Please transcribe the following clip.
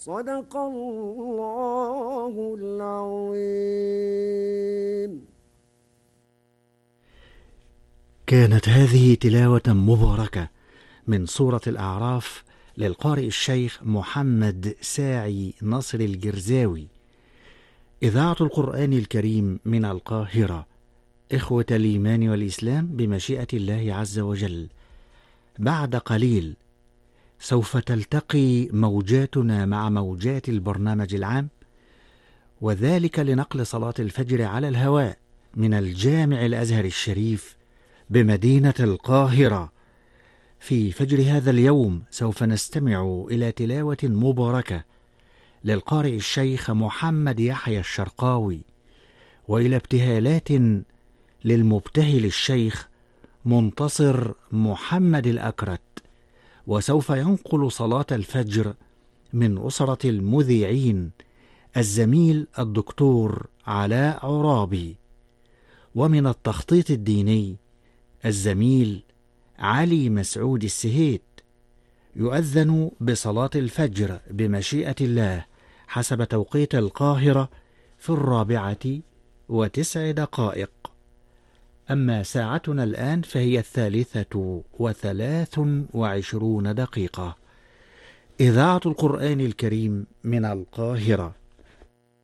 صدق الله العظيم. كانت هذه تلاوة مباركة من سورة الأعراف للقارئ الشيخ محمد ساعي نصر الجرزاوي، إذاعة القرآن الكريم من القاهرة. إخوة الإيمان والإسلام، بمشيئة الله عز وجل بعد قليل سوف تلتقي موجاتنا مع موجات البرنامج العام، وذلك لنقل صلاة الفجر على الهواء من الجامع الأزهر الشريف بمدينة القاهرة. في فجر هذا اليوم سوف نستمع إلى تلاوة مباركة للقارئ الشيخ محمد يحيى الشرقاوي، وإلى ابتهالات للمبتهل الشيخ منتصر محمد الأكرت. وسوف ينقل صلاة الفجر من أسرة المذيعين الزميل الدكتور علاء عرابي، ومن التخطيط الديني الزميل علي مسعود السهيت. يؤذن بصلاة الفجر بمشيئة الله حسب توقيت القاهرة في 4:09. أما ساعتنا الآن فهي 3:23. إذاعة القرآن الكريم من القاهرة.